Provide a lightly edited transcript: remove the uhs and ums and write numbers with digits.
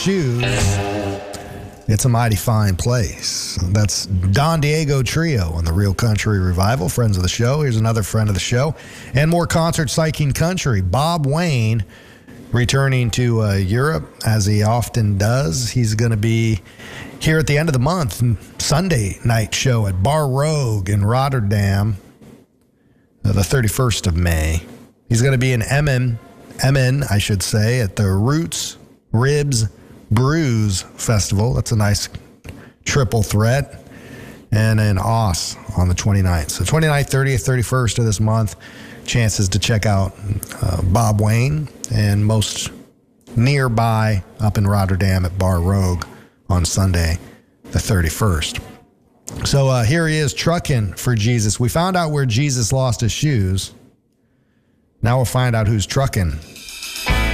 shoes, it's a mighty fine place. That's Don Diego Trio on the Real Country Revival, friends of the show. Here's another friend of the show. And more concert psyching country. Bob Wayne returning to Europe, as he often does. He's going to be here at the end of the month, Sunday night show at Bar Rogue in Rotterdam, the 31st of May. He's going to be in Emmen, I should say, at the Roots Ribs Brews Festival. That's a nice triple threat. And in Oss on the 29th. So 29th, 30th, 31st of this month, chances to check out Bob Wayne, and most nearby up in Rotterdam at Bar Rogue on Sunday, the 31st. So here he is, trucking for Jesus. We found out where Jesus lost his shoes. Now we'll find out who's trucking